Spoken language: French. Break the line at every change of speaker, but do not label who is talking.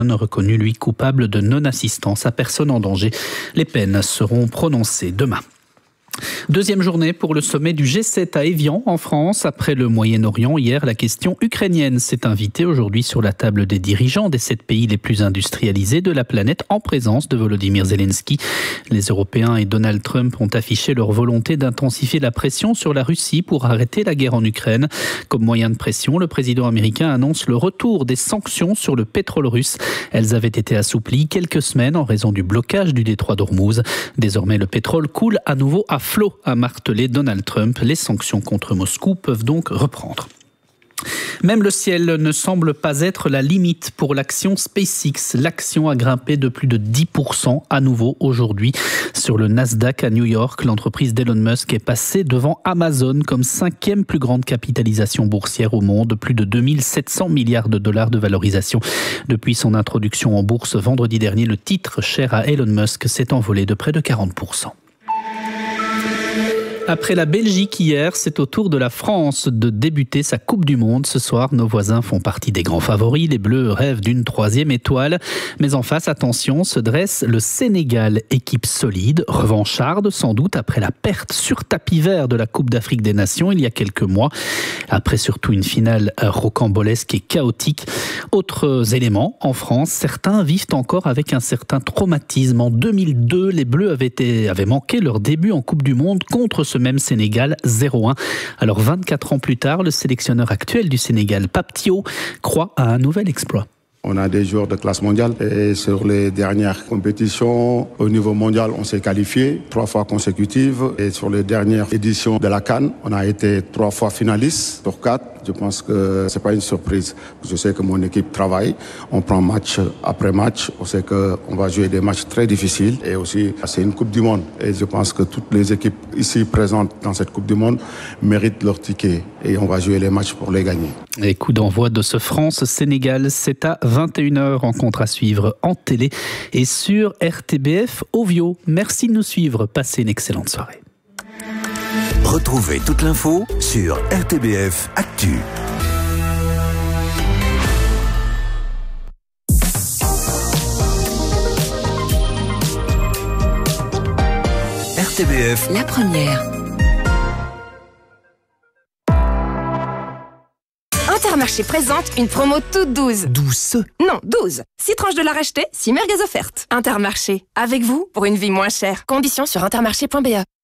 reconnu lui coupable de non-assistance à personne en danger. Les peines seront prononcées demain. Deuxième journée pour le sommet du G7 à Évian en France. Après le Moyen-Orient, hier, la question ukrainienne s'est invitée aujourd'hui sur la table des dirigeants des 7 pays les plus industrialisés de la planète en présence de Volodymyr Zelensky. Les Européens et Donald Trump ont affiché leur volonté d'intensifier la pression sur la Russie pour arrêter la guerre en Ukraine. Comme moyen de pression, le président américain annonce le retour des sanctions sur le pétrole russe. Elles avaient été assouplies quelques semaines en raison du blocage du détroit d'Ormuz. Désormais, le pétrole coule à nouveau à flot, a martelé Donald Trump. Les sanctions contre Moscou peuvent donc reprendre. Même le ciel ne semble pas être la limite pour l'action SpaceX. L'action a grimpé de plus de 10% à nouveau aujourd'hui. Sur le Nasdaq à New York, l'entreprise d'Elon Musk est passée devant Amazon comme 5e plus grande capitalisation boursière au monde, plus de 2700 milliards de dollars de valorisation. Depuis son introduction en bourse vendredi dernier, le titre cher à Elon Musk s'est envolé de près de 40%. Après la Belgique hier, c'est au tour de la France de débuter sa Coupe du Monde. Ce soir, nos voisins font partie des grands favoris. Les Bleus rêvent d'une 3e étoile. Mais en face, attention, se dresse le Sénégal, équipe solide, revancharde sans doute après la perte sur tapis vert de la Coupe d'Afrique des Nations il y a quelques mois. Après surtout une finale rocambolesque et chaotique. Autres éléments, en France, certains vivent encore avec un certain traumatisme. En 2002, les Bleus avaient manqué leur début en Coupe du Monde contre ce même Sénégal 0-1. Alors 24 ans plus tard, le sélectionneur actuel du Sénégal, Pape Thiaw, croit à un nouvel exploit.
On a des joueurs de classe mondiale et sur les dernières compétitions au niveau mondial, on s'est qualifié 3 fois consécutives et sur les dernières éditions de la CAN, on a été 3 fois finalistes sur 4. Je pense que c'est pas une surprise. Je sais que mon équipe travaille, on prend match après match, on sait qu'on va jouer des matchs très difficiles et aussi c'est une Coupe du Monde et je pense que toutes les équipes ici présentes dans cette Coupe du Monde méritent leur ticket et on va jouer les matchs pour les gagner.
Et coup d'envoi de ce France-Sénégal, c'est à 21h, rencontre à suivre en télé et sur RTBF Ovio. Merci de nous suivre, passez une excellente soirée.
Retrouvez toute l'info sur RTBF Actu. RTBF,
la première. Intermarché présente une promo toute douce.
Douce?
Non, 12. 6 tranches de la racheter, 6 merguez offertes. Intermarché, avec vous pour une vie moins chère. Conditions sur intermarché.be.